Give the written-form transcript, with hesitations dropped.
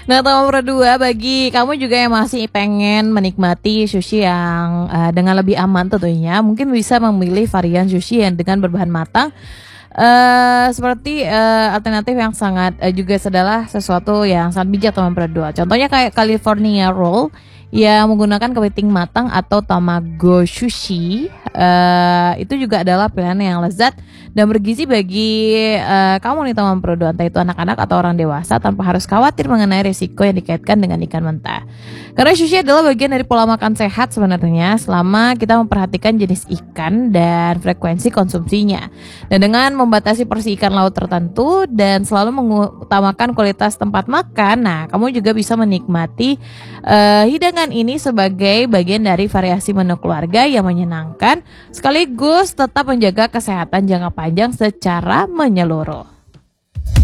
Nah, nomor 2, bagi kamu juga yang masih pengen menikmati sushi yang dengan lebih aman tentunya, mungkin bisa memilih varian sushi yang dengan berbahan matang. Seperti alternatif yang sangat juga adalah sesuatu yang sangat bijak nomor 2. Contohnya kayak California Roll yang menggunakan kepiting matang atau tamago sushi. Itu juga adalah pilihan yang lezat dan bergizi bagi kamu nih teman produk, entah itu anak-anak atau orang dewasa, tanpa harus khawatir mengenai risiko yang dikaitkan dengan ikan mentah. Karena sushi adalah bagian dari pola makan sehat sebenarnya, selama kita memperhatikan jenis ikan dan frekuensi konsumsinya. Dan dengan membatasi porsi ikan laut tertentu dan selalu mengutamakan kualitas tempat makan, nah kamu juga bisa menikmati hidangan ini sebagai bagian dari variasi menu keluarga yang menyenangkan sekaligus tetap menjaga kesehatan jangka panjang secara menyeluruh.